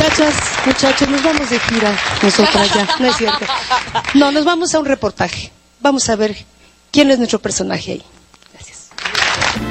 Muchachas, muchachos, nos vamos de gira. Nosotras ya, no es cierto. No, nos vamos a un reportaje. Vamos a ver quién es nuestro personaje ahí. Gracias.